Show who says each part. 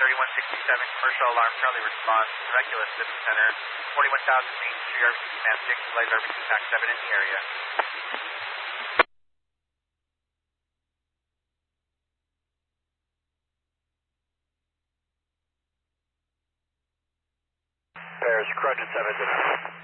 Speaker 1: 3167 commercial alarm currently response, Temecula Civic Center, 41,000 Main Street, RBC Command 6, utilize RBC PAC 7 in the area.
Speaker 2: Bears, corrected 7 to 9.